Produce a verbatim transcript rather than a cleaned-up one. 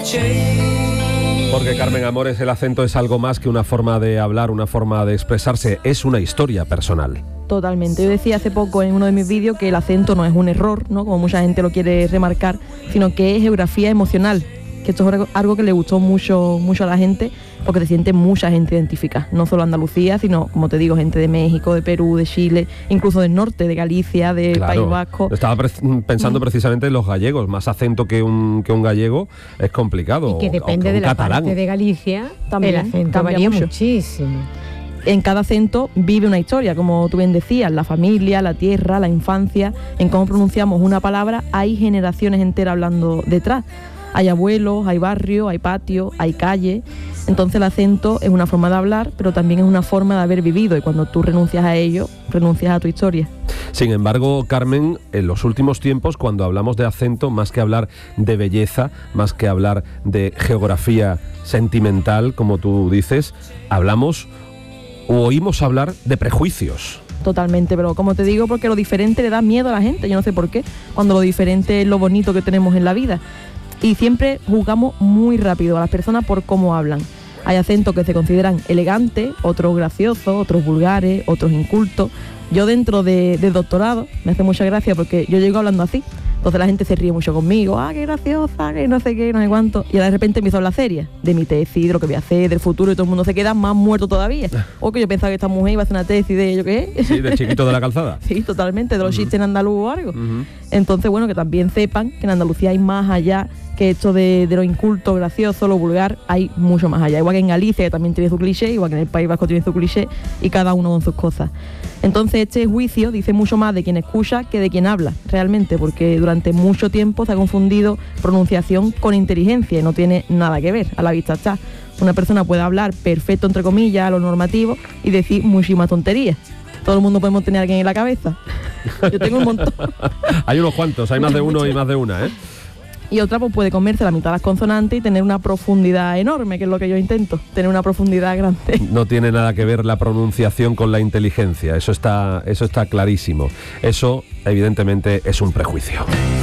Porque Carmen Amores, el acento es algo más que una forma de hablar, una forma de expresarse, es una historia personal. Totalmente. Yo decía hace poco en uno de mis vídeos que el acento no es un error, ¿no?, como mucha gente lo quiere remarcar, sino que es geografía emocional, que esto es algo que le gustó mucho, mucho a la gente, porque se siente mucha gente identificada, no solo Andalucía, sino, como te digo, gente de México, de Perú, de Chile, incluso del norte, de Galicia, de Claro. País Vasco. Estaba pre pensando mm. precisamente en los gallegos, más acento que un, que un gallego es complicado. Y que depende o, o de la catalán. parte de Galicia, también el acento varía mucho. muchísimo. En cada acento vive una historia, como tú bien decías, la familia, la tierra, la infancia, en cómo pronunciamos una palabra, hay generaciones enteras hablando detrás. Hay abuelos, hay barrio, hay patio, hay calle. Entonces el acento es una forma de hablar, pero también es una forma de haber vivido, y cuando tú renuncias a ello, renuncias a tu historia. Sin embargo, Carmen, en los últimos tiempos, cuando hablamos de acento, más que hablar de belleza, más que hablar de geografía sentimental, como tú dices, hablamos o oímos hablar de prejuicios. Totalmente, pero como te digo, porque lo diferente le da miedo a la gente, yo no sé por qué, cuando lo diferente es lo bonito que tenemos en la vida. Y siempre juzgamos muy rápido a las personas por cómo hablan. Hay acentos que se consideran elegantes, otros graciosos, otros vulgares, otros incultos. Yo dentro de, de doctorado me hace mucha gracia porque yo llego hablando así. Entonces la gente se ríe mucho conmigo, ah, qué graciosa, que no sé qué, no sé cuánto. Y de repente empiezo a hablar seria, de mi tesis, de lo que voy a hacer, del futuro, y todo el mundo se queda más muerto todavía. O que yo pensaba que esta mujer iba a hacer una tesis de yo qué. Sí, de Chiquito de la Calzada. Sí, totalmente, de los uh-huh. chistes en andaluz o algo. Uh-huh. Entonces, bueno, que también sepan que en Andalucía hay más allá que esto de, de lo inculto, gracioso, lo vulgar, hay mucho más allá. Igual que en Galicia, que también tiene su cliché, igual que en el País Vasco tiene su cliché, y cada uno con sus cosas. Entonces este juicio dice mucho más de quien escucha que de quien habla, realmente, porque durante mucho tiempo se ha confundido pronunciación con inteligencia y no tiene nada que ver, a la vista está. Una persona puede hablar perfecto, entre comillas, a lo normativo y decir muchísimas tonterías. Todo el mundo podemos tener a alguien en la cabeza. Yo tengo un montón. Hay unos cuantos, hay más de uno y más de una, ¿eh? Y otra pues puede comerse la mitad de las consonantes y tener una profundidad enorme, que es lo que yo intento, tener una profundidad grande. No tiene nada que ver la pronunciación con la inteligencia, eso está, eso está clarísimo. Eso, evidentemente, es un prejuicio.